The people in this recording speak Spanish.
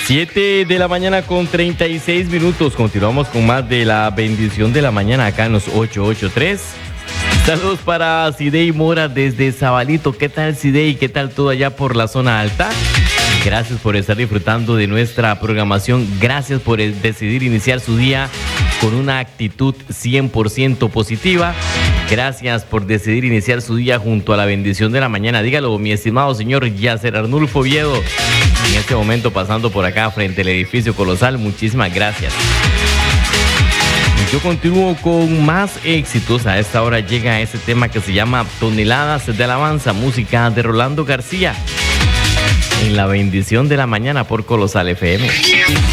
7 de la mañana con 36 minutos. Continuamos con más de la bendición de la mañana acá en los 883. Saludos para Sidey Mora desde Zabalito. ¿Qué tal, Sidey? ¿Qué tal todo allá por la zona alta? Gracias por estar disfrutando de nuestra programación. Gracias por decidir iniciar su día con una actitud 100% positiva. Gracias por decidir iniciar su día junto a la bendición de la mañana. Dígalo, mi estimado señor Yasser Arnulfo Oviedo, en este momento pasando por acá frente al edificio colosal. Muchísimas gracias. Yo continúo con más éxitos. A esta hora llega ese tema que se llama Toneladas de Alabanza, música de Rolando García, en la bendición de la mañana por Colosal FM.